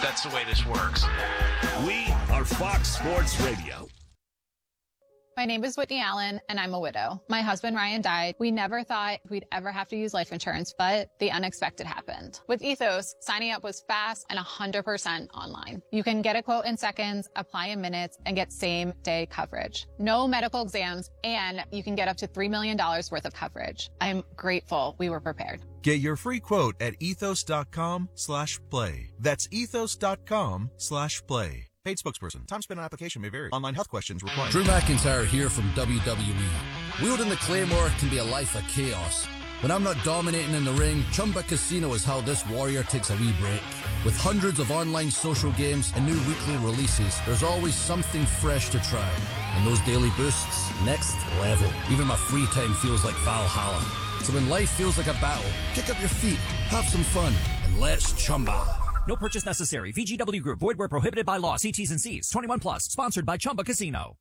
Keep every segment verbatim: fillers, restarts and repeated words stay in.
that's the way this works. We are Fox Sports Radio. My name is Whitney Allen, and I'm a widow. My husband, Ryan, died. We never thought we'd ever have to use life insurance, but the unexpected happened. With Ethos, signing up was fast and one hundred percent online. You can get a quote in seconds, apply in minutes, and get same-day coverage. No medical exams, and you can get up to three million dollars worth of coverage. I'm grateful we were prepared. Get your free quote at ethos.com slash play. That's ethos.com slash play. Paid spokesperson. Time spent on application may vary. Online health questions required. Drew McIntyre here from W W E. Wielding the Claymore can be a life of chaos. When I'm not dominating in the ring, Chumba Casino is how this warrior takes a wee break. With hundreds of online social games and new weekly releases, there's always something fresh to try. And those daily boosts, next level. Even my free time feels like Valhalla. So when life feels like a battle, kick up your feet, have some fun, and let's Chumba. No purchase necessary. V G W Group. Void where prohibited by law. See T's and C's. twenty-one plus. Sponsored by Chumba Casino.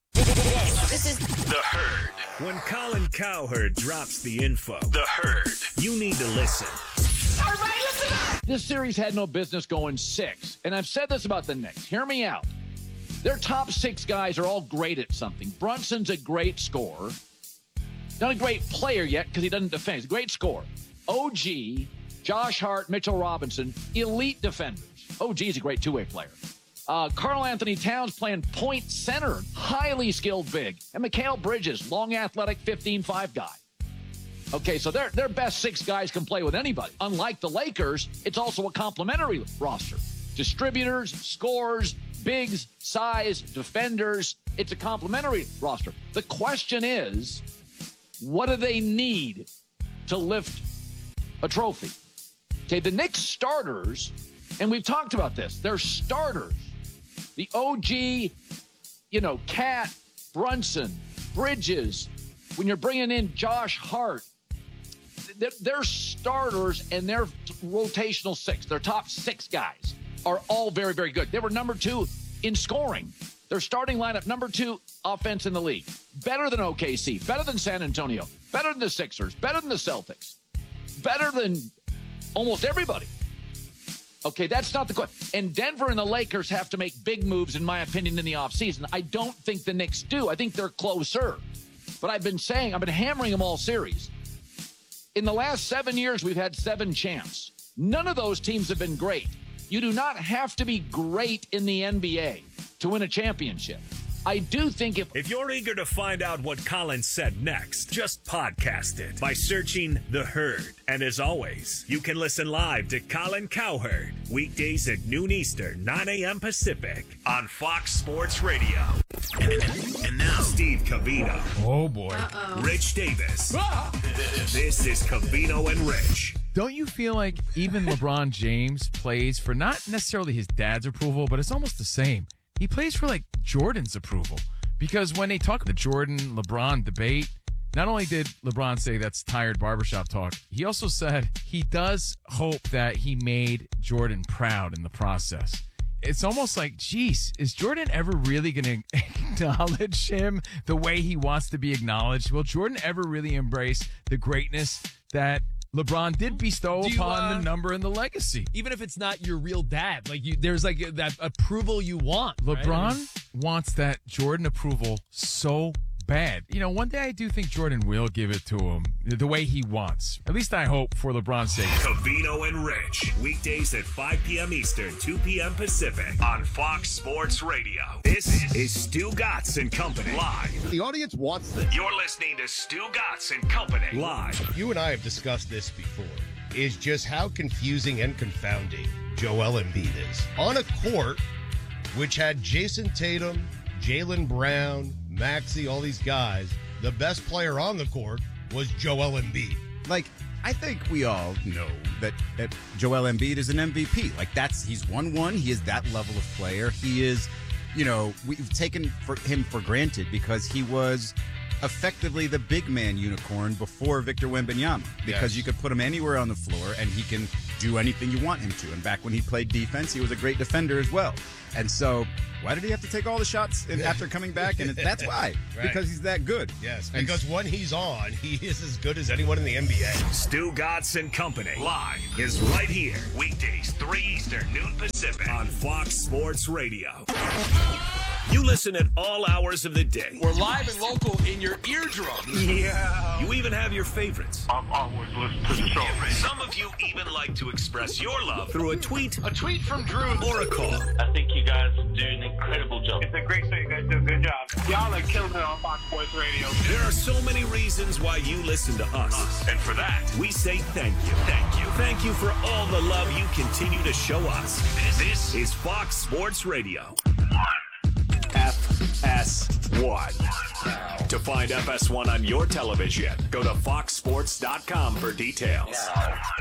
This is The Herd. When Colin Cowherd drops the info, The Herd, you need to listen. Everybody listen up! This series had no business going six. And I've said this about the Knicks. Hear me out. Their top six guys are all great at something. Brunson's a great scorer. Not a great player yet because he doesn't defend. He's a great scorer. O G... Josh Hart, Mitchell Robinson, elite defenders. O G is a great two-way player. Uh, Karl Anthony Towns playing point center, highly skilled big. And Mikal Bridges, long athletic fifteen five guy. Okay, so their, their best six guys can play with anybody. Unlike the Lakers, it's also a complementary roster. Distributors, scorers, bigs, size, defenders. It's a complementary roster. The question is, what do they need to lift a trophy? Okay, the Knicks starters, and we've talked about this, they're starters. The O G, you know, Cat, Brunson, Bridges, when you're bringing in Josh Hart, they're, they're starters and their rotational six, their top six guys are all very, very good. They were number two in scoring. Their starting lineup, number two offense in the league. Better than O K C, better than San Antonio, better than the Sixers, better than the Celtics, better than almost everybody. Okay, that's not the question. And Denver and the Lakers have to make big moves, in my opinion, in the offseason. I don't think the Knicks do. I think they're closer. But I've been saying, I've been hammering them all series. In the last seven years, we've had seven champs. None of those teams have been great. You do not have to be great in the N B A to win a championship. I do think if... If you're eager to find out what Colin said next, just podcast it by searching The Herd. And as always, you can listen live to Colin Cowherd weekdays at noon Eastern, nine a.m. Pacific on Fox Sports Radio. And now, Steve Covino. Oh, boy. Uh-oh. Rich Davis. Ah! This is Covino and Rich. Don't you feel like even LeBron James plays for not necessarily his dad's approval, but it's almost the same? He plays for, like, Jordan's approval. Because when they talk the Jordan-LeBron debate, not only did LeBron say that's tired barbershop talk, he also said he does hope that he made Jordan proud in the process. It's almost like, geez, is Jordan ever really going to acknowledge him the way he wants to be acknowledged? Will Jordan ever really embrace the greatness that LeBron did bestow you, upon uh, the number and the legacy? Even if it's not your real dad, like you, there's like that approval you want. LeBron right? I mean, wants that Jordan approval so bad. You know, one day I do think Jordan will give it to him the way he wants. At least I hope, for LeBron's sake. Covino and Rich, weekdays at five p.m. Eastern, two p.m. Pacific on Fox Sports Radio. This is Stu Gatz and Company live. The audience wants this. You're listening to Stu Gatz and Company live. You and I have discussed this before, is just how confusing and confounding Joel Embiid is. On a court which had Jason Tatum, Jaylen Brown, Maxey, all these guys, the best player on the court was Joel Embiid. Like, I think we all know that, that Joel Embiid is an M V P. Like, that's, he's won one. He is that level of player. He is, you know, we've taken for him for granted because he was effectively the big man unicorn before Victor Wembanyama, because yes. you could put him anywhere on the floor and he can do anything you want him to. And back when he played defense, he was a great defender as well. And so why did he have to take all the shots in, after coming back? And that's why, right. because he's that good. Yes, because and, when he's on, he is as good as anyone in the N B A. Stu Gatz and Company live is right here, weekdays three Eastern, noon Pacific on on Fox Sports Radio. You listen at all hours of the day. We're live and local in your eardrums. Yeah. You even have your favorites. I'm always listening to the show. Some of you even like to express your love through a tweet, a tweet from Drew, or a call. I think you guys do an incredible job. It's a great show. You guys do a good job. Y'all are killing it on Fox Sports Radio. There are so many reasons why you listen to us. And for that, we say thank you. Thank you. Thank you for all the love you continue to show us. This is Fox Sports Radio. F S one. To find F S one on your television, go to fox sports dot com for details.